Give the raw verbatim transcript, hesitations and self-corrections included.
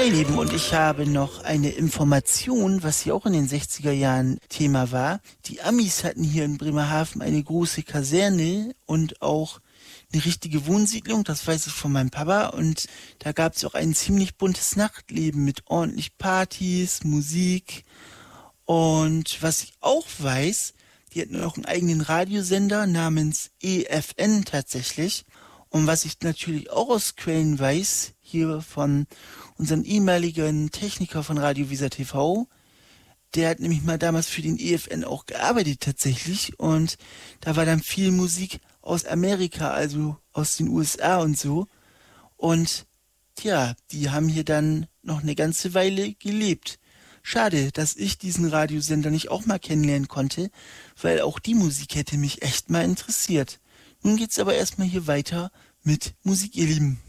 Hi, ihr Lieben, und ich habe noch eine Information, was hier auch in den sechziger Jahren Thema war. Die Amis hatten hier in Bremerhaven eine große Kaserne und auch eine richtige Wohnsiedlung, das weiß ich von meinem Papa. Und da gab es auch ein ziemlich buntes Nachtleben mit ordentlich Partys, Musik. Und was ich auch weiß, die hatten auch einen eigenen Radiosender namens E F N tatsächlich. Und was ich natürlich auch aus Quellen weiß, hier von unserem ehemaligen Techniker von Radio Visa T V, der hat nämlich mal damals für den E F N auch gearbeitet tatsächlich. Und da war dann viel Musik aus Amerika, also aus den U S A und so. Und tja, die haben hier dann noch eine ganze Weile gelebt. Schade, dass ich diesen Radiosender nicht auch mal kennenlernen konnte, weil auch die Musik hätte mich echt mal interessiert. Nun geht's aber erstmal hier weiter mit Musik, ihr Lieben.